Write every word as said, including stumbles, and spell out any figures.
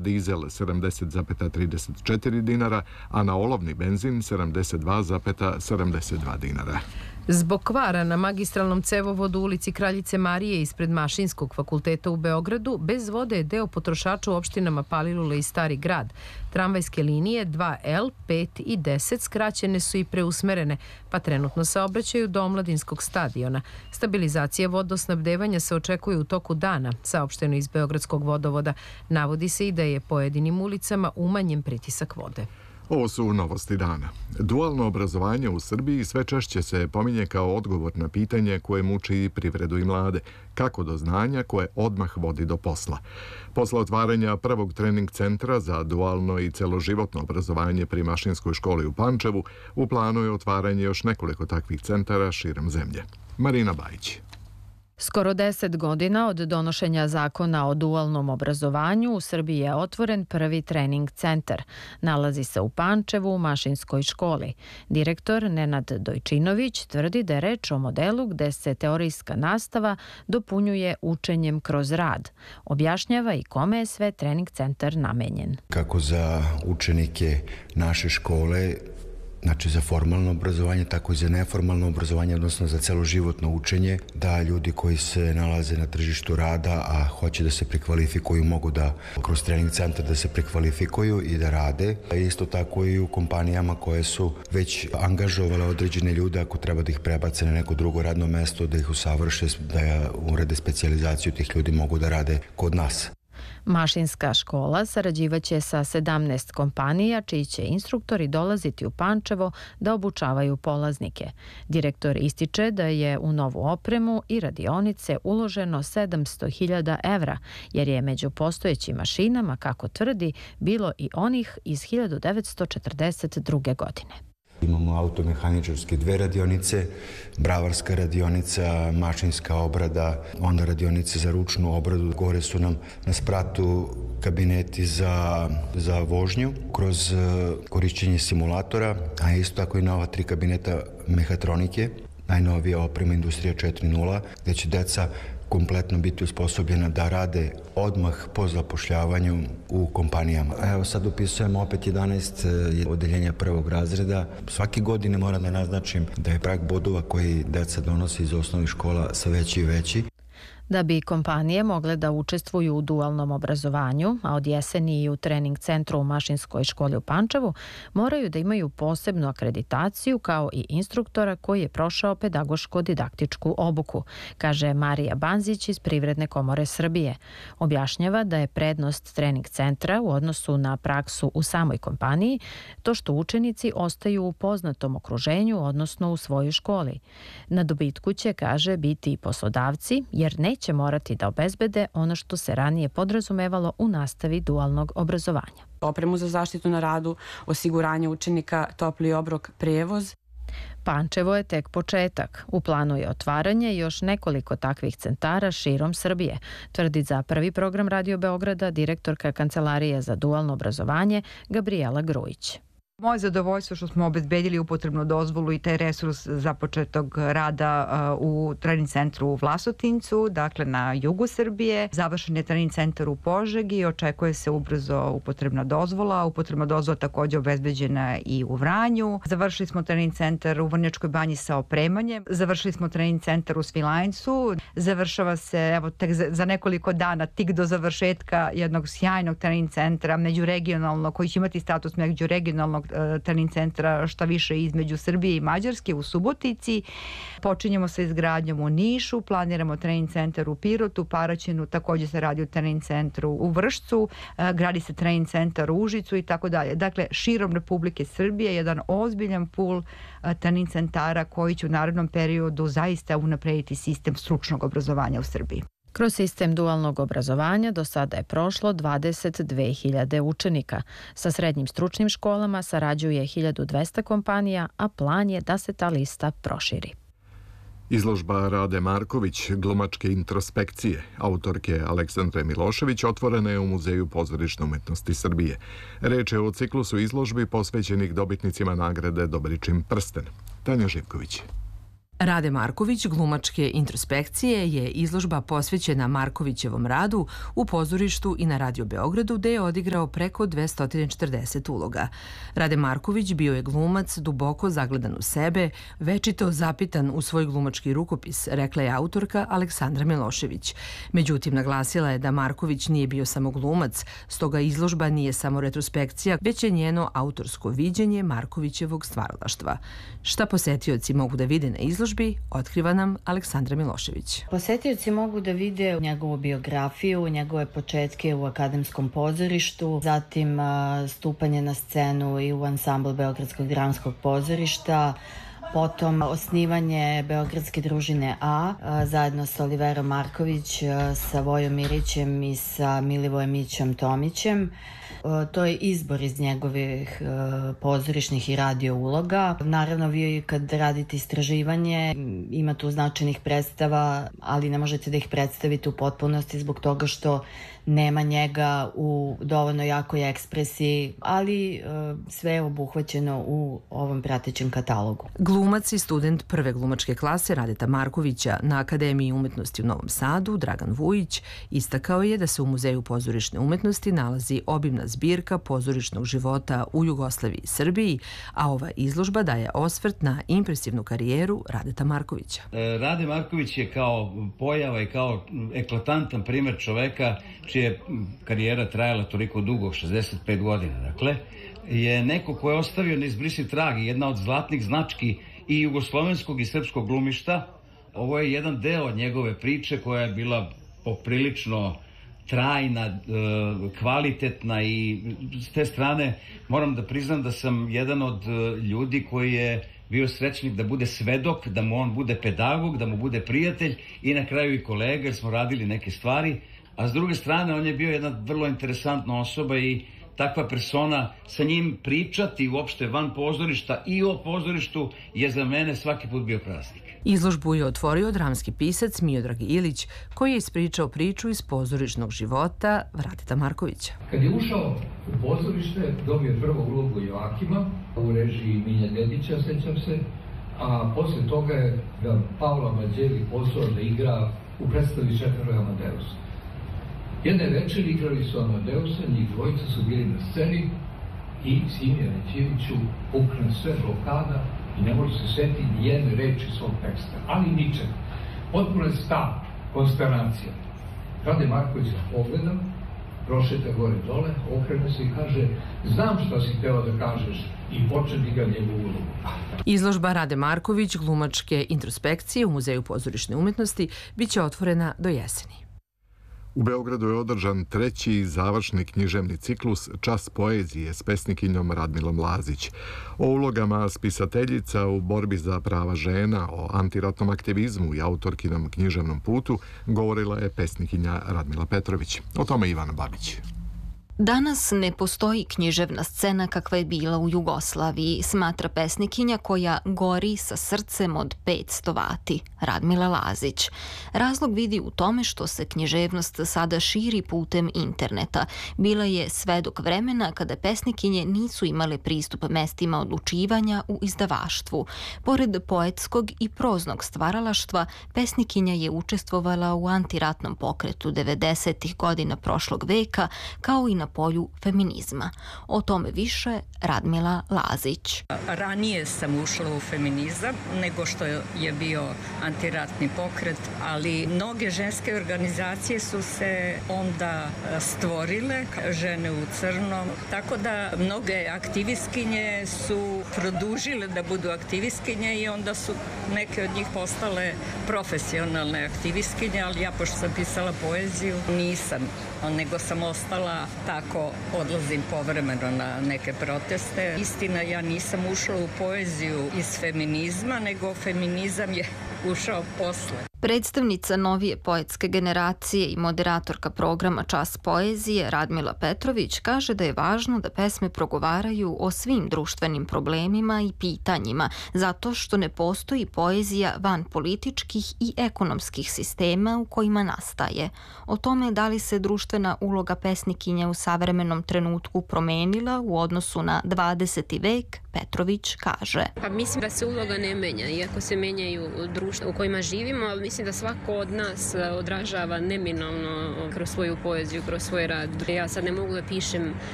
dizel sedamdeset zarez trideset četiri dinara, a na olovni benzin sedamdeset dva zarez sedamdeset dva dinara. Zbog kvara na magistralnom cevovodu u ulici Kraljice Marije ispred Mašinskog fakulteta u Beogradu, bez vode je deo potrošača u opštinama Palilula i Stari grad. Tramvajske linije dva L, pet i deset skraćene su i preusmerene, pa trenutno saobraćaju do Omladinskog stadiona. Stabilizacija vodosnabdevanja se očekuje u toku dana, saopšteno iz Beogradskog vodovoda. Navodi se i da je pojedinim ulicama umanjen pritisak vode. Ovo su novosti dana. Dualno obrazovanje u Srbiji sve češće se pominje kao odgovor na pitanje koje muči privredu i mlade. Kako do znanja koje odmah vodi do posla. Posle otvaranja prvog trening centra za dualno i celoživotno obrazovanje pri Mašinskoj školi u Pančevu, u planu je otvaranje još nekoliko takvih centara širom zemlje. Marina Bajić. Skoro deset godina od donošenja zakona o dualnom obrazovanju u Srbiji je otvoren prvi trening centar. Nalazi se u Pančevu u Mašinskoj školi. Direktor Nenad Dojčinović tvrdi da je reč o modelu gde se teorijska nastava dopunjuje učenjem kroz rad. Objašnjava i kome je sve trening centar namenjen. Kako za učenike naše škole, znači za formalno obrazovanje, tako i za neformalno obrazovanje, odnosno za celoživotno učenje, da ljudi koji se nalaze na tržištu rada, a hoće da se prekvalifikuju, mogu da kroz trening centar da se prekvalifikuju i da rade. Isto tako i u kompanijama koje su već angažovale određene ljude, ako treba da ih prebace na neko drugo radno mesto, da ih usavrše, da urede specijalizaciju tih ljudi, mogu da rade kod nas. Mašinska škola sarađivaće sa sedamnaest kompanija čiji će instruktori dolaziti u Pančevo da obučavaju polaznike. Direktor ističe da je u novu opremu i radionice uloženo sedamsto hiljada evra, jer je među postojećim mašinama, kako tvrdi, bilo i onih iz hiljadu devetsto četrdeset druge. godine. Imamo automehaničarske dve radionice, bravarska radionica, mašinska obrada, onda radionice za ručnu obradu. Gore su nam na spratu kabineti za, za vožnju kroz korišćenje simulatora, a isto tako i nova tri kabineta mehatronike, najnovija oprema Industrija četiri nula, gde će deca kompletno biti usposobljena da rade odmah po zapošljavanju u kompanijama. Evo sad upisujemo opet jedanaest odeljenja prvog razreda. Svake godine moram da naznačim da je prag bodova koji deca donosi iz osnovnih škola sve veći i veći. Da bi kompanije mogle da učestvuju u dualnom obrazovanju, a od jeseni i u trening centru u Mašinskoj školi u Pančevu, moraju da imaju posebnu akreditaciju kao i instruktora koji je prošao pedagoško-didaktičku obuku, kaže Marija Banzić iz Privredne komore Srbije. Objašnjava da je prednost trening centra u odnosu na praksu u samoj kompaniji to što učenici ostaju u poznatom okruženju, odnosno u svojoj školi. Na dobitku će, kaže, biti i poslodavci, jer ne će morati da obezbede ono što se ranije podrazumevalo u nastavi dualnog obrazovanja. Opremu za zaštitu na radu, osiguranje učenika, topli obrok, prevoz. Pančevo je tek početak. U planu je otvaranje još nekoliko takvih centara širom Srbije, tvrdi za prvi program Radio Beograda direktorka Kancelarije za dualno obrazovanje Gabriela Grujić. Moje zadovoljstvo što smo obezbedili upotrebnu dozvolu i taj resurs započetog rada u trening centru u Vlasotincu, dakle na jugu Srbije. Završen je trening centar u Požegi, očekuje se ubrzo upotrebna dozvola. Upotrebna dozvola takođe obezbeđena i u Vranju. Završili smo trening centar u Vrnjačkoj banji sa opremanjem. Završili smo trening centar u Svilajncu. Završava se, evo, tek za nekoliko dana, tik do završetka jednog sjajnog trening centra međuregionalnog, koji će imati status međuregionalnog trening centra, šta više između Srbije i Mađarske u Subotici. Počinjemo sa izgradnjom u Nišu, planiramo trening centar u Pirotu, Paraćinu, takođe se radi o trening centru u Vršcu, gradi se trening centar u Užicu i tako dalje. Dakle, širom Republike Srbije jedan ozbiljan pul trening centara koji će u narednom periodu zaista unaprediti sistem stručnog obrazovanja u Srbiji. Kroz sistem dualnog obrazovanja do sada je prošlo dvadeset dve hiljade učenika. Sa srednjim stručnim školama sarađuje hiljadu dvesta kompanija, a plan je da se ta lista proširi. Izložba Rade Marković, glumačke introspekcije, autorke Aleksandre Milošević, otvorena je u Muzeju pozorišne umetnosti Srbije. Reč je o ciklusu izložbi posvećenih dobitnicima nagrade Dobričin prsten. Tanja Živković. Rade Marković glumačke introspekcije je izložba posvećena Markovićevom radu u pozorištu i na Radio Beogradu, gde je odigrao preko dvesta četrdeset uloga. Rade Marković bio je glumac duboko zagledan u sebe, večito zapitan u svoj glumački rukopis, rekla je autorka Aleksandra Milošević. Međutim, naglasila je da Marković nije bio samo glumac, stoga izložba nije samo retrospekcija, već je njeno autorsko viđenje Markovićevog stvaralaštva. Šta posetioci mogu da vide na izložbi, otkriva nam Aleksandra Milošević. Posetioci mogu da vide njegovu biografiju, njegove početke u akademskom pozorištu, zatim stupanje na scenu i u ansambl Beogradskog dramskog pozorišta, potom osnivanje Beogradske družine A zajedno sa Oliverom Marković, sa Vojom Mirićem i sa Milivojem Mićom Tomićem. To je izbor iz njegovih pozorišnih i radio uloga. Naravno, vi kad radite istraživanje, ima tu značajnih predstava, ali ne možete da ih predstavite u potpunosti zbog toga što nema njega u dovoljno jakoj ekspresiji, ali sve je obuhvaćeno u ovom pratećem katalogu. Glumac i student prve glumačke klase Radeta Markovića na Akademiji umetnosti u Novom Sadu, Dragan Vujić, istakao je da se u Muzeju pozorišne umetnosti nalazi obimna zbirka pozorišnog života u Jugoslaviji i Srbiji, a ova izložba daje osvrt na impresivnu karijeru Radeta Markovića. Rade Marković je kao pojava i kao eklatantan primer čoveka čija je karijera trajala toliko dugo, šezdeset pet godina, dakle, je neko ko je ostavio neizbrisiv trag i jedna od zlatnih znački i jugoslovenskog i srpskog glumišta. Ovo je jedan deo njegove priče koja je bila poprilično trajna, kvalitetna i s te strane moram da priznam da sam jedan od ljudi koji je bio srećnik da bude svedok, da mu on bude pedagog, da mu bude prijatelj i na kraju i kolega, jer smo radili neke stvari. A s druge strane, on je bio jedna vrlo interesantna osoba i takva persona, sa njim pričati uopšte van pozorišta i o pozorištu je za mene svaki put bio praznik. Izložbu je otvorio dramski pisac Miodrag Ilić, koji je ispričao priču iz pozorišnog života Radeta Markovića. Kad je ušao u pozorište, dobio je prvu ulogu Joakima u režiji Milja Dedića, sećam se, a posle toga je da Paola Mađeli poslao da igra u predstavi Četvrog Amadeusa. Jedne večeri igrali su Amadeusa, njih dvojica su bili na sceni i Simija Nećeviću pukne sve blokada i ne može se setiti jedne reči svog teksta, ali ničeg. Potpuno je stav, konsternacija. Rade Marković ga pogleda, prošeta gore dole, okrene se i kaže: znam šta si hteo da kažeš, i počne ga njegovu ulogu. Izložba Rade Marković glumačke introspekcije u Muzeju pozorišne umetnosti biće otvorena do jeseni. U Beogradu je održan treći završni književni ciklus Čas poezije s pesnikinjom Radmilom Lazić. O ulogama spisateljica u borbi za prava žena, o antiratnom aktivizmu i autorkinom književnom putu govorila je pesnikinja Radmila Petrović. O tome Ivana Babić. Danas ne postoji književna scena kakva je bila u Jugoslaviji, smatra pesnikinja koja gori sa srcem od petsto vati, Radmila Lazić. Razlog vidi u tome što se književnost sada širi putem interneta. Bila je svedok vremena kada pesnikinje nisu imale pristup mestima odlučivanja u izdavaštvu. Pored poetskog i proznog stvaralaštva, pesnikinja je učestvovala u antiratnom pokretu devedesetih godina prošlog veka, kao i na polju feminizma. O tome više Radmila Lazić. Ranije sam ušla u feminizam nego što je bio antiratni pokret, ali mnoge ženske organizacije su se onda stvorile, žene u crnom, tako da mnoge aktivistkinje su produžile da budu aktivistkinje i onda su neke od njih postale profesionalne aktivistkinje, ali ja pošto sam pisala poeziju nisam, nego sam ostala tako, odlazim povremeno na neke proteste. Istina, ja nisam ušla u poeziju iz feminizma, nego feminizam je ušao posle. Predstavnica novije poetske generacije i moderatorka programa Čas poezije Radmila Petrović kaže da je važno da pesme progovaraju o svim društvenim problemima i pitanjima, zato što ne postoji poezija van političkih i ekonomskih sistema u kojima nastaje. O tome da li se društvena uloga pesnikinja u savremenom trenutku promenila u odnosu na dvadeseti vek, Petrović kaže. Pa mislim da se uloga ne menja, iako se menjaju društva u kojima živimo, ali mislim da svako od nas odražava neminovno kroz svoju poeziju, kroz svoj rad. Ja sad ne mogu da pišem